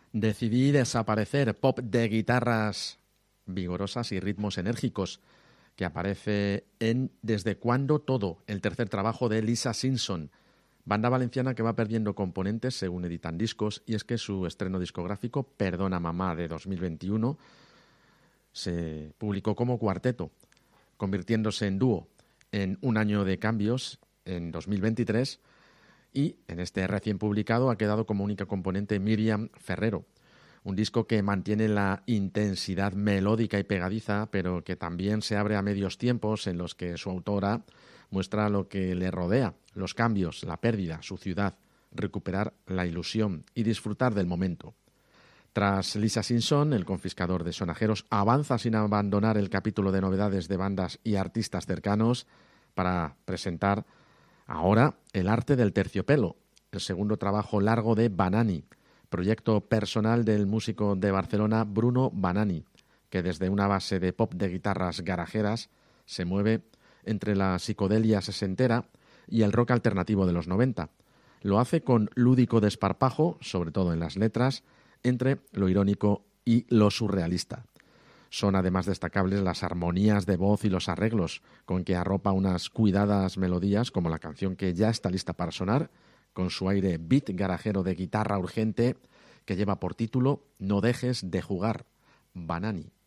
Decidí desaparecer, pop de guitarras vigorosas y ritmos enérgicos, que aparece en Desde cuándo todo, el tercer trabajo de Lisa Simpson, banda valenciana que va perdiendo componentes según editan discos, y es que su estreno discográfico, Perdona Mamá, de 2021, se publicó como cuarteto, convirtiéndose en dúo en Un año de cambios en 2023, y en este recién publicado ha quedado como única componente Miriam Ferrero. Un disco que mantiene la intensidad melódica y pegadiza, pero que también se abre a medios tiempos en los que su autora muestra lo que le rodea, los cambios, la pérdida, su ciudad, recuperar la ilusión y disfrutar del momento. Tras Lisa Simpson, el confiscador de sonajeros avanza sin abandonar el capítulo de novedades de bandas y artistas cercanos para presentar ahora El arte del terciopelo, el segundo trabajo largo de Banani, proyecto personal del músico de Barcelona Bruno Banani, que desde una base de pop de guitarras garajeras se mueve entre la psicodelia sesentera y el rock alternativo de los 90. Lo hace con lúdico desparpajo, sobre todo en las letras, entre lo irónico y lo surrealista. Son además destacables las armonías de voz y los arreglos con que arropa unas cuidadas melodías, como la canción que ya está lista para sonar, con su aire beat garajero de guitarra urgente que lleva por título No dejes de jugar, Banani.